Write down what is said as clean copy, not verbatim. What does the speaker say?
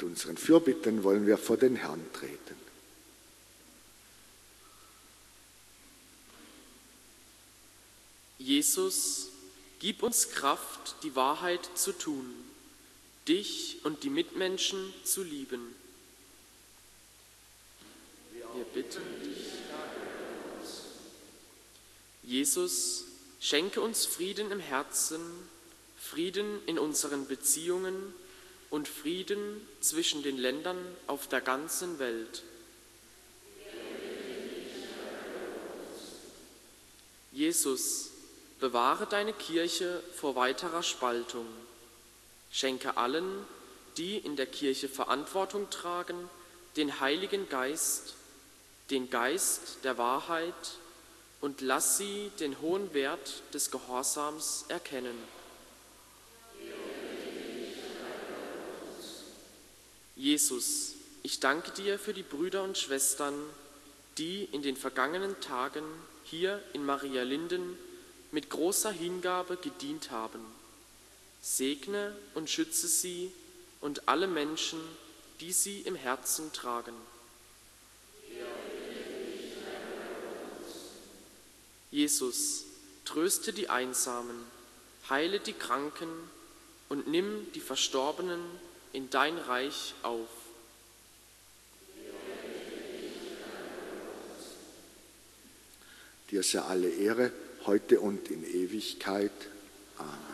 unseren Fürbitten wollen wir vor den Herrn treten. Jesus, gib uns Kraft, die Wahrheit zu tun, dich und die Mitmenschen zu lieben. Wir bitten dich. Jesus, schenke uns Frieden im Herzen, Frieden in unseren Beziehungen und Frieden zwischen den Ländern auf der ganzen Welt. Jesus, bewahre deine Kirche vor weiterer Spaltung. Schenke allen, die in der Kirche Verantwortung tragen, den Heiligen Geist, den Geist der Wahrheit, und lass sie den hohen Wert des Gehorsams erkennen. Jesus, ich danke dir für die Brüder und Schwestern, die in den vergangenen Tagen hier in Maria Linden mit großer Hingabe gedient haben. Segne und schütze sie und alle Menschen, die sie im Herzen tragen. Jesus, tröste die Einsamen, heile die Kranken und nimm die Verstorbenen in dein Reich auf. Dir sei alle Ehre, heute und in Ewigkeit. Amen.